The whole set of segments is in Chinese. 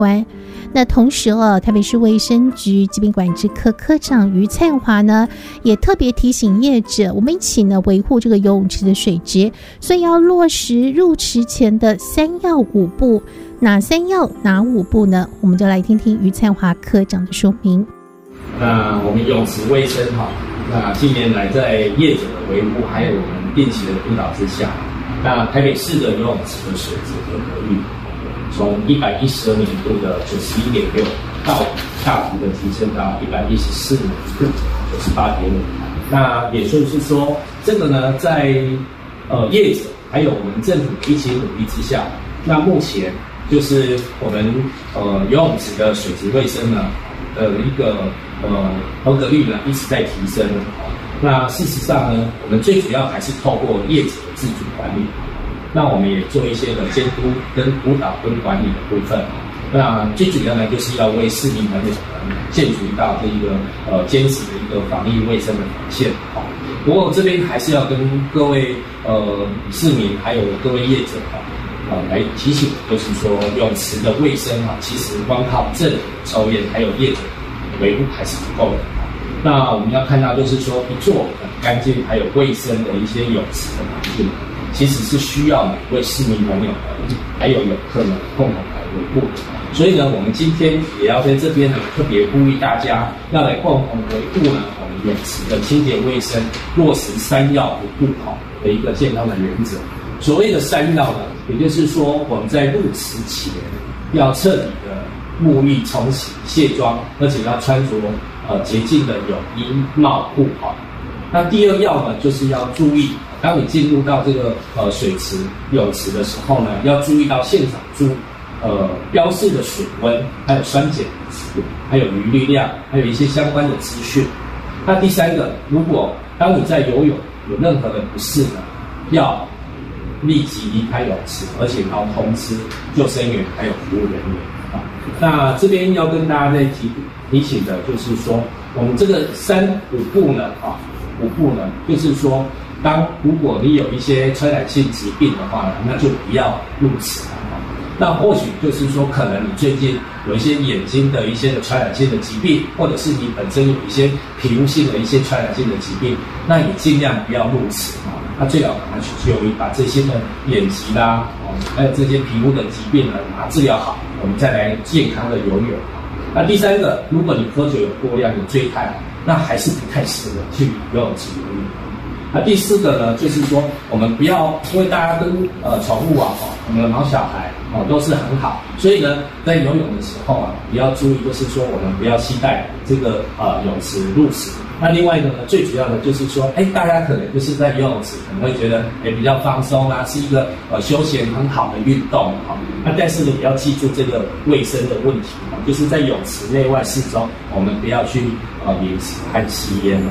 关。那同时台北市卫生局疾病管制科科长于灿华呢，也特别提醒业者，我们一起呢维护这个游泳池的水质，所以要落实入池前的3要5不。哪3要哪5不呢？我们就来听听于灿华科长的说明。 那我们泳池卫生那近年来在业者的维护还有我们定期的督导之下，那台北市的游泳池的水质合格率从112年度的91.6到大幅的提升到114年度98.5。那也就是说，这个呢，在业者还有我们政府一起努力之下，那目前就是我们游泳池的水质卫生呢一个合格率呢一直在提升。那事实上呢，我们最主要还是透过业者的自主管理。那我们也做一些的监督跟督导跟管理的部分。那最主要呢，就是要为市民朋友建筑到这一个坚持的一个防疫卫生的表现。不过这边还是要跟各位市民还有各位业者来提醒，就是说泳池的卫生其实光靠政府抽验还有业者维护还是不够的。那我们要看到就是说一座很干净还有卫生的一些泳池的环境，其实是需要每位市民朋友还有游客们共同来维护。所以呢，我们今天也要在这边呢特别呼吁大家要来共同维护呢我们泳池的清洁卫生，落实3要5不的一个健康的原则。所谓的3要呢，也就是说我们在入池前要彻底的沐浴冲洗卸妆，而且要穿着洁净的泳衣帽裤。那第2要呢，就是要注意，当你进入到这个水池泳池的时候呢，要注意到现场标示的水温，还有酸碱值，还有余氯量，还有一些相关的资讯。那第3个，如果当你在游泳有任何的不适呢，要立即离开泳池，而且要通知救生员还有服务人员。那这边要跟大家再提醒的就是说，我们这个3、5不呢5不呢，就是说如果你有一些传染性疾病的话呢，那就不要入池。那或许就是说，可能你最近有一些眼睛的一些的传染性的疾病，或者是你本身有一些皮肤性的一些传染性的疾病，那也尽量不要入池。那最好赶快去就医，把这些的眼疾啦，还有这些皮肤的疾病呢，把它治疗好，我们再来健康的游泳。那第3个，如果你喝酒有过量有醉汉，那还是不太适合去游泳池游泳。那第4个呢，就是说我们不要，因为大家跟宠物我们的毛小孩都是很好，所以呢，在游泳的时候也要注意，就是说我们不要携带这个泳池入池。那另外一个呢，最主要的就是说，大家可能就是在游泳池可能会觉得比较放松是一个休闲很好的运动那但是呢，也要记住这个卫生的问题就是在泳池内外四周，我们不要去饮食和吸烟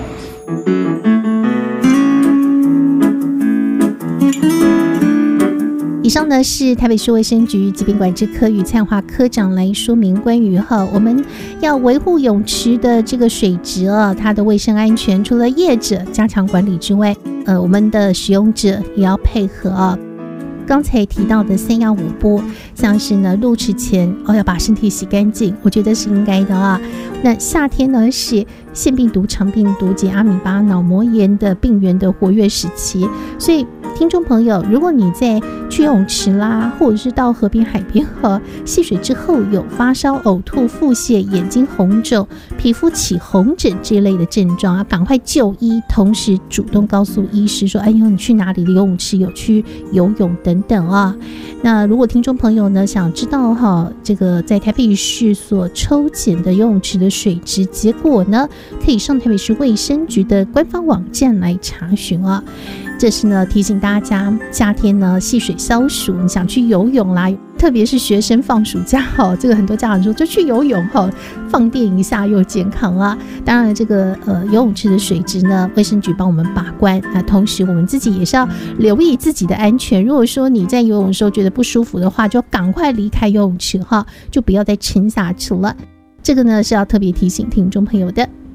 以上呢是台北市卫生局疾病管制科于灿华科长来说明关于我们要维护泳池的这个水质它的卫生安全，除了业者加强管理之外，我们的使用者也要配合刚才提到的3要5不，像是呢入池前要把身体洗干净，我觉得是应该的那夏天呢是腺病毒、肠病毒及阿米巴脑膜炎的病原的活跃时期，所以听众朋友，如果你在去游泳池啦，或者是到河边、海边戏水之后有发烧、呕吐、腹泻、眼睛红肿、皮肤起红疹这类的症状赶快就医，同时主动告诉医师说：“哎呦，你去哪里的游泳池有去游泳等等那如果听众朋友呢想知道这个在台北市所抽检的游泳池的水质结果呢，可以上台北市卫生局的官方网站来查询这是呢提醒大家，夏天呢戏水消暑，你想去游泳啦，特别是学生放暑假这个很多家长说就去游泳放电一下又健康当然这个游泳池的水质呢，卫生局帮我们把关，那同时我们自己也是要留意自己的安全。如果说你在游泳的时候觉得不舒服的话，就赶快离开游泳池就不要再沉下去了。这个呢是要特别提醒听众朋友的。